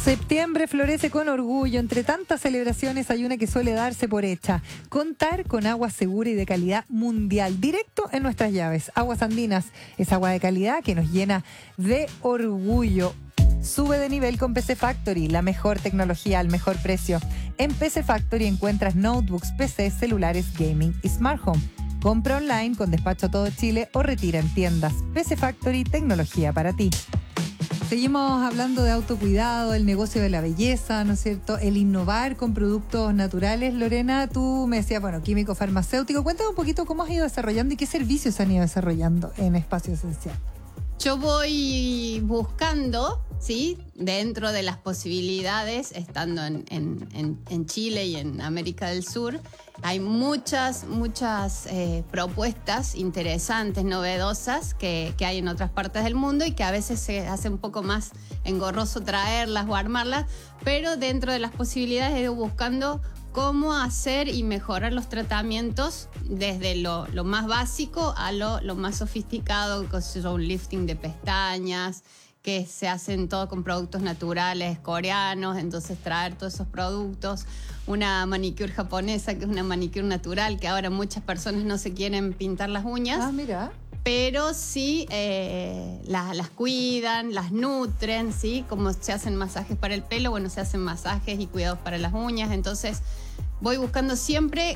Septiembre florece con orgullo. Entre tantas celebraciones hay una que suele darse por hecha: contar con agua segura y de calidad mundial, directo en nuestras llaves. Aguas Andinas es agua de calidad que nos llena de orgullo. Sube de nivel con PC Factory, la mejor tecnología al mejor precio. En PC Factory encuentras notebooks, PCs, celulares, gaming y smart home. Compra online con despacho a todo Chile o retira en tiendas. PC Factory, tecnología para ti. Seguimos hablando de autocuidado, el negocio de la belleza, ¿no es cierto? El innovar con productos naturales. Lorena, tú me decías, bueno, químico farmacéutico. Cuéntame un poquito cómo has ido desarrollando y qué servicios han ido desarrollando en Espacio Esencial. Yo voy buscando, ¿sí? Dentro de las posibilidades, estando en Chile y en América del Sur, hay muchas propuestas interesantes, novedosas que hay en otras partes del mundo y que a veces se hace un poco más engorroso traerlas o armarlas, pero dentro de las posibilidades he ido buscando cómo hacer y mejorar los tratamientos desde lo más básico a lo más sofisticado, que es un lifting de pestañas, que se hacen todo con productos naturales coreanos, entonces traer todos esos productos, una manicure japonesa, que es una manicure natural, que ahora muchas personas no se quieren pintar las uñas. Ah, mira. Pero sí las cuidan, las nutren, ¿sí? Como se hacen masajes para el pelo, bueno, se hacen masajes y cuidados para las uñas. Entonces voy buscando siempre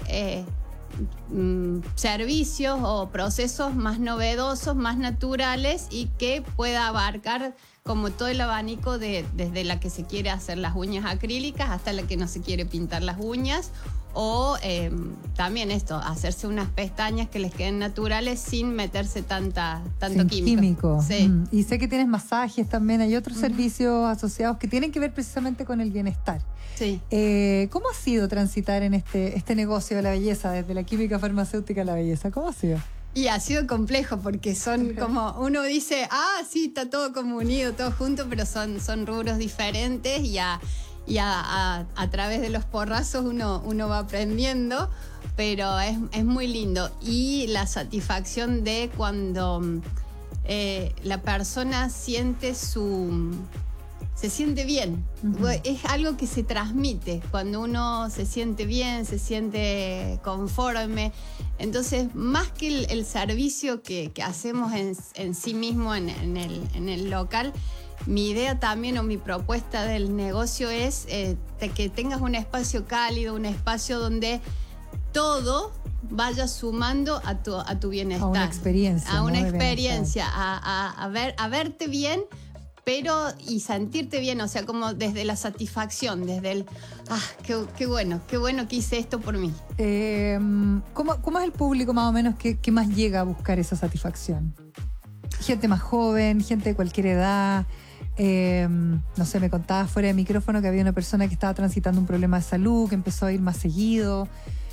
servicios o procesos más novedosos, más naturales y que pueda abarcar como todo el abanico desde la que se quiere hacer las uñas acrílicas hasta la que no se quiere pintar las uñas. O también hacerse unas pestañas que les queden naturales sin meterse tanto químico. Sí. Y sé que tienes masajes también, hay otros servicios asociados que tienen que ver precisamente con el bienestar. Sí. ¿Cómo ha sido transitar en este negocio de la belleza, desde la química farmacéutica a la belleza? ¿Cómo ha sido? Y ha sido complejo porque son como, uno dice, sí, está todo como unido, todo junto, pero son rubros diferentes y a través de los porrazos uno va aprendiendo, pero es muy lindo. Y la satisfacción de cuando la persona se siente bien. Uh-huh. Es algo que se transmite cuando uno se siente bien, se siente conforme. Entonces, más que el servicio que hacemos en sí mismo en el local, mi idea también o mi propuesta del negocio es que tengas un espacio cálido, un espacio donde todo vaya sumando a tu bienestar. A una experiencia. A una experiencia, a verte bien, pero y sentirte bien, o sea, como desde la satisfacción, desde el, qué bueno que hice esto por mí. ¿Cómo es el público más o menos que más llega a buscar esa satisfacción? Gente más joven, gente de cualquier edad. No sé, me contabas fuera de micrófono que había una persona que estaba transitando un problema de salud, que empezó a ir más seguido.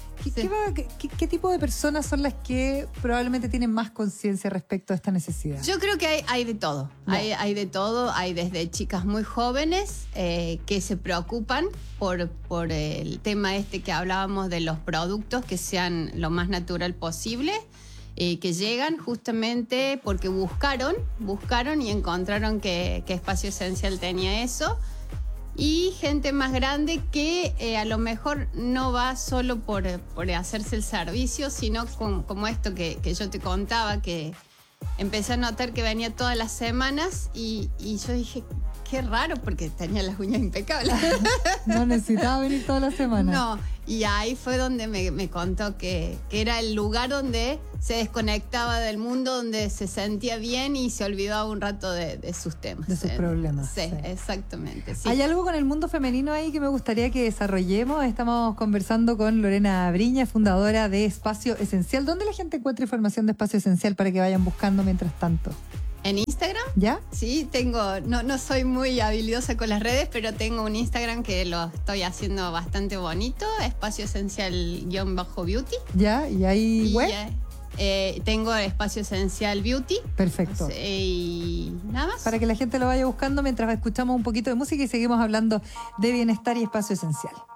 ¿Qué tipo de personas son las que probablemente tienen más conciencia respecto a esta necesidad? Yo creo que hay de todo. No. Hay de todo. Hay desde chicas muy jóvenes que se preocupan por el tema que hablábamos de los productos que sean lo más natural posible. Que llegan justamente porque buscaron y encontraron que Espacio Esencial tenía eso. Y gente más grande que a lo mejor no va solo por hacerse el servicio, sino como esto que yo te contaba, que empecé a notar que venía todas las semanas y yo dije, qué raro, porque tenía las uñas impecables. No necesitaba venir todas las semanas. No, y ahí fue donde me contó que era el lugar donde se desconectaba del mundo, donde se sentía bien y se olvidaba un rato de sus temas. De sus problemas. Sí, exactamente. Sí. Hay algo con el mundo femenino ahí que me gustaría que desarrollemos. Estamos conversando con Lorena Briña, fundadora de Espacio Esencial. ¿Dónde la gente encuentra información de Espacio Esencial para que vayan buscando mientras tanto? ¿En Instagram? ¿Ya? Sí, no soy muy habilidosa con las redes, pero tengo un Instagram que lo estoy haciendo bastante bonito, Espacio Esencial-Beauty. ¿Ya? ¿Y ahí web? Tengo Espacio Esencial Beauty. Perfecto. Y nada más. Para que la gente lo vaya buscando mientras escuchamos un poquito de música y seguimos hablando de bienestar y espacio esencial.